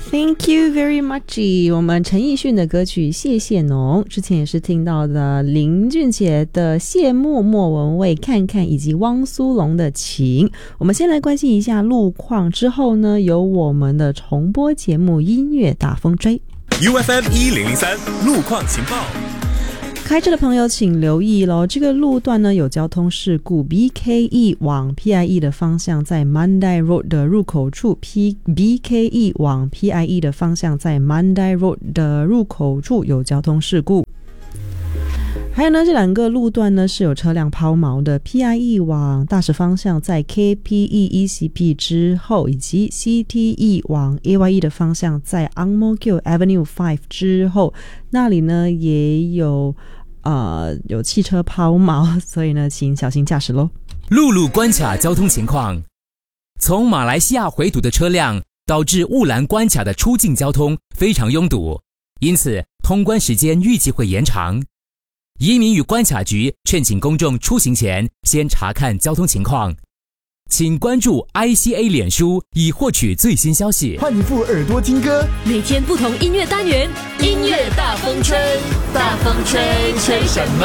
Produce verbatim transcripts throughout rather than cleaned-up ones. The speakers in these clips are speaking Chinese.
Thank you very much。 我们陈奕迅的歌曲《谢谢侬》，之前也是听到的林俊杰的《谢幕》，莫文蔚《看看》，以及汪苏泷的《情》。我们先来关心一下路况，之后呢有我们的重播节目《音乐大风吹》。 U F M 一零零三路况情报。 开车的朋友请留意咯，这个路段呢有交通事故 B K E 往 P I E 的方向在 Mandai Road 的入口处 P B K E 往 P I E 的方向在 Mandai Road 的入口处有交通事故。还有呢，这两个路段呢是有车辆抛锚的， P I E 往大石方向在 K P E E C P 之后，以及 C T E 往 A Y E 的方向在 Ang Mo Kio Avenue 五之后，那里呢也有呃有汽车抛锚，所以呢请小心驾驶咯。 陆路关卡交通情况，从马来西亚回堵的车辆导致雾兰关卡的出境交通非常拥堵，因此通关时间预计会延长。移民与关卡局劝请公众出行前先查看交通情况，请关注 I C A 脸书以获取最新消息。 换一副耳朵听歌， 每天不同音乐单元，音乐大风吹，大风吹，吹什么？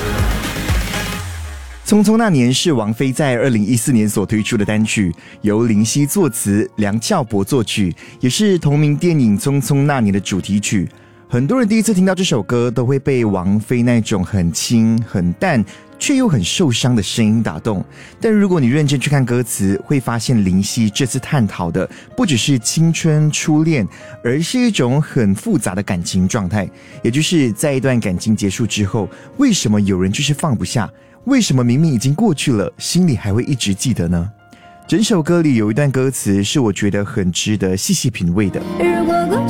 匆匆那年是王菲在二零一四年所推出的单曲，由林夕作词，梁翘柏作曲，也是同名电影《匆匆那年》的主题曲。很多人第一次听到这首歌都会被王菲那种很轻很淡却又很受伤的声音打动，但如果你认真去看歌词，会发现林夕这次探讨的不只是青春初恋，而是一种很复杂的感情状态，也就是在一段感情结束之后，为什么有人就是放不下，为什么明明已经过去了，心里还会一直记得呢？整首歌里有一段歌词是我觉得很值得细细品味的。